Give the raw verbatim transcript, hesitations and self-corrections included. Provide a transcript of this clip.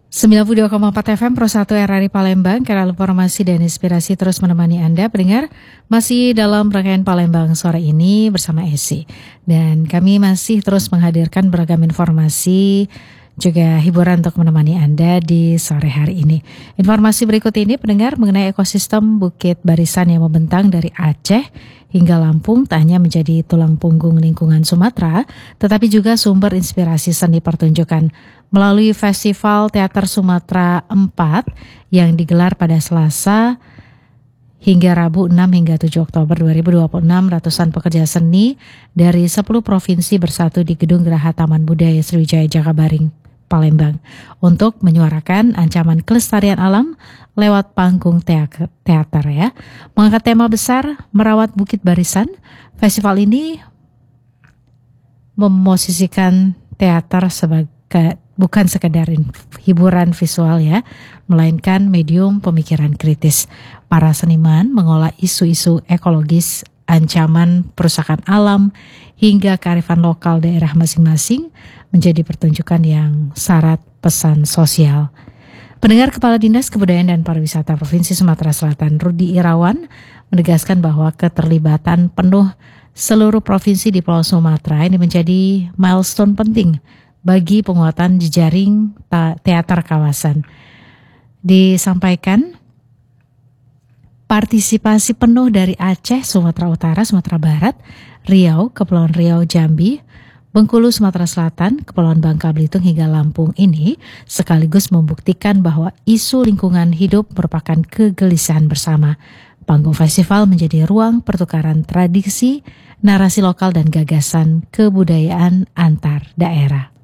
sembilan puluh dua koma empat F M Pro satu R R I Palembang, kanal informasi dan inspirasi terus menemani Anda pendengar masih dalam rangkaian Palembang sore ini bersama Esi. Dan kami masih terus menghadirkan beragam informasi juga hiburan untuk menemani Anda di sore hari ini. Informasi berikut ini pendengar mengenai ekosistem Bukit Barisan yang membentang dari Aceh hingga Lampung tak hanya menjadi tulang punggung lingkungan Sumatera, tetapi juga sumber inspirasi seni pertunjukan melalui Festival Teater Sumatera empat yang digelar pada Selasa hingga Rabu enam hingga tujuh Oktober dua ribu dua puluh enam. Ratusan pekerja seni dari sepuluh provinsi bersatu di Gedung Geraha Taman Budaya Sriwijaya Jakabaring, Palembang untuk menyuarakan ancaman kelestarian alam lewat panggung teater, teater ya. Mengangkat tema besar merawat Bukit Barisan, festival ini memosisikan teater sebagai bukan sekedar hiburan visual ya, melainkan medium pemikiran kritis. Para seniman mengolah isu-isu ekologis, ancaman perusakan alam, hingga kearifan lokal daerah masing-masing menjadi pertunjukan yang syarat pesan sosial. Pendengar, Kepala Dinas Kebudayaan dan Pariwisata Provinsi Sumatera Selatan Rudi Irawan menegaskan bahwa keterlibatan penuh seluruh provinsi di Pulau Sumatera ini menjadi milestone penting bagi penguatan jejaring teater kawasan. Disampaikan partisipasi penuh dari Aceh, Sumatera Utara, Sumatera Barat, Riau, Kepulauan Riau, Jambi, Bengkulu, Sumatera Selatan, Kepulauan Bangka Belitung hingga Lampung ini sekaligus membuktikan bahwa isu lingkungan hidup merupakan kegelisahan bersama. Panggung festival menjadi ruang pertukaran tradisi, narasi lokal dan gagasan kebudayaan antar daerah.